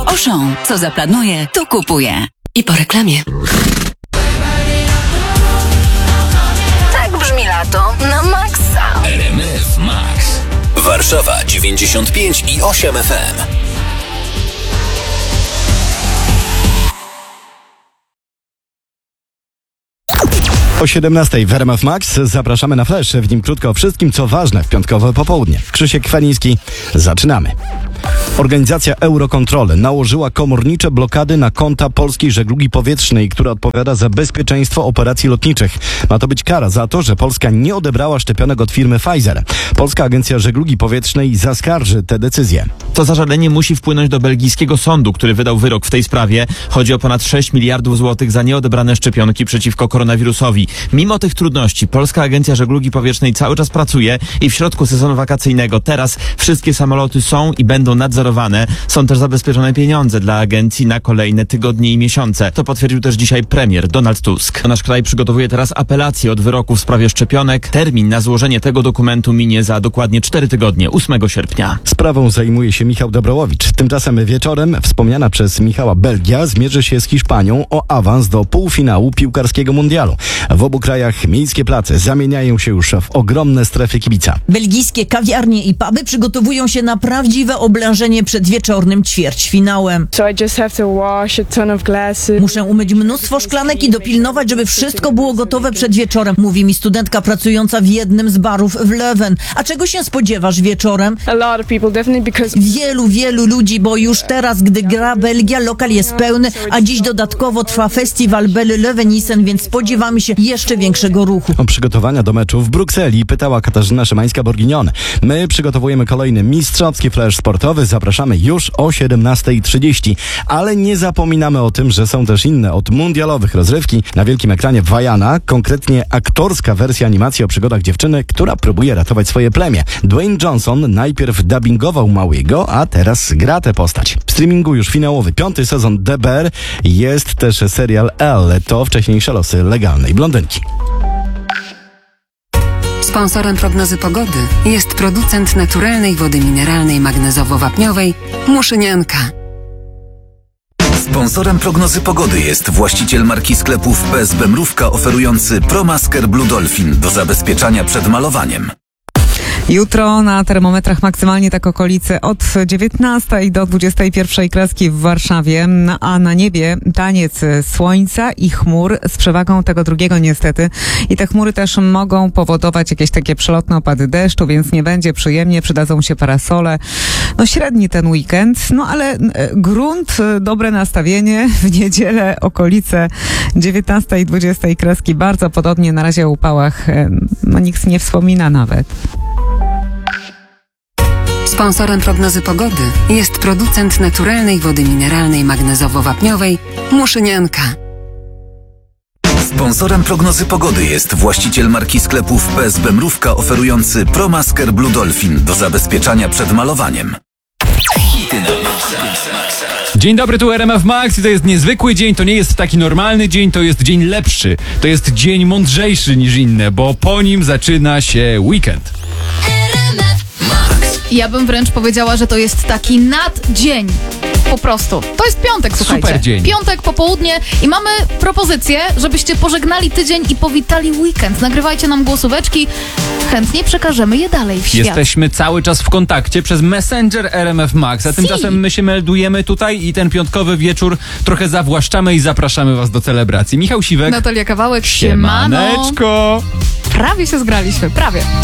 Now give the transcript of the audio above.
Auchan. Co zaplanuje, to kupuje. I po reklamie. Tak brzmi lato na maksa. RMF Max. Warszawa 95,8 FM. O 17 w RMF Max zapraszamy na Flash. W nim krótko o wszystkim, co ważne w piątkowe popołudnie. Krzysiek Kwaniński, zaczynamy. Organizacja Eurocontrol nałożyła komornicze blokady na konta Polskiej Żeglugi Powietrznej, która odpowiada za bezpieczeństwo operacji lotniczych. Ma to być kara za to, że Polska nie odebrała szczepionek od firmy Pfizer. Polska Agencja Żeglugi Powietrznej zaskarży tę decyzję. To zażalenie musi wpłynąć do belgijskiego sądu, który wydał wyrok w tej sprawie. Chodzi o ponad 6 miliardów złotych za nieodebrane szczepionki przeciwko koronawirusowi. Mimo tych trudności Polska Agencja Żeglugi Powietrznej cały czas pracuje i w środku sezonu wakacyjnego teraz wszystkie samoloty są i będą nadzorowane. Są też zabezpieczone pieniądze dla agencji na kolejne tygodnie i miesiące. To potwierdził też dzisiaj premier Donald Tusk. Nasz kraj przygotowuje teraz apelację od wyroku w sprawie szczepionek. Termin na złożenie tego dokumentu minie za dokładnie 4 tygodnie, 8 sierpnia. Sprawą zajmuje się Michał Dobrołowicz. Tymczasem wieczorem wspomniana przez Michała Belgia zmierzy się z Hiszpanią o awans do półfinału piłkarskiego mundialu. W obu krajach miejskie place zamieniają się już w ogromne strefy kibica. Belgijskie kawiarnie i puby przygotowują się na prawdziwe oblężenie przed wieczornym ćwierćfinałem. Muszę umyć mnóstwo szklanek i dopilnować, żeby wszystko było gotowe przed wieczorem, mówi mi studentka pracująca w jednym z barów w Leuven. A czego się spodziewasz wieczorem? Wielu ludzi, bo już teraz, gdy gra Belgia, lokal jest pełny, a dziś dodatkowo trwa festiwal Belle Leuvenisen, więc spodziewamy się jeszcze większego ruchu. O przygotowania do meczu w Brukseli pytała Katarzyna Szymańska-Borginion. My przygotowujemy kolejny mistrzowski flash sportowy. Zapraszamy już o 17:30. Ale nie zapominamy o tym, że są też inne od mundialowych rozrywki. Na wielkim ekranie Wajana, konkretnie aktorska wersja animacji o przygodach dziewczyny, która próbuje ratować swoje plemię. Dwayne Johnson najpierw dubbingował Mauiego, a teraz gra tę postać. W streamingu już finałowy 5. sezon DBR. Jest też serial L. To wcześniejsze losy legalnej blondynki. Sponsorem prognozy pogody jest producent naturalnej wody mineralnej magnezowo-wapniowej Muszynianka. Sponsorem prognozy pogody jest właściciel marki sklepów PSB Mrówka oferujący ProMasker Blue Dolphin do zabezpieczania przed malowaniem. Jutro na termometrach maksymalnie tak okolice od 19 do 21 kreski w Warszawie, a na niebie taniec słońca i chmur z przewagą tego drugiego niestety. I te chmury też mogą powodować jakieś takie przelotne opady deszczu, więc nie będzie przyjemnie, przydadzą się parasole. No średni ten weekend, no ale grunt, dobre nastawienie. W niedzielę okolice 19 i 20 kreski bardzo podobnie, na razie o upałach no nikt nie wspomina nawet. Sponsorem prognozy pogody jest producent naturalnej wody mineralnej magnezowo-wapniowej Muszynianka. Sponsorem prognozy pogody jest właściciel marki sklepów PSB Mrówka oferujący ProMasker Blue Dolphin do zabezpieczania przed malowaniem. Hity na maksa. Dzień dobry, tu RMF Max i to jest niezwykły dzień, to nie jest taki normalny dzień, to jest dzień lepszy. To jest dzień mądrzejszy niż inne, bo po nim zaczyna się weekend. Ja bym wręcz powiedziała, że to jest taki naddzień. Po prostu. To jest piątek, słuchajcie. Super dzień. Piątek, popołudnie i mamy propozycję, żebyście pożegnali tydzień i powitali weekend. Nagrywajcie nam głosóweczki. Chętnie przekażemy je dalej w świat. Jesteśmy cały czas w kontakcie przez Messenger RMF Max, a tymczasem my się meldujemy tutaj i ten piątkowy wieczór trochę zawłaszczamy i zapraszamy was do celebracji. Michał Siwek. Natalia Kawałek. Siemano. Siemaneczko. Prawie się zgraliśmy, prawie.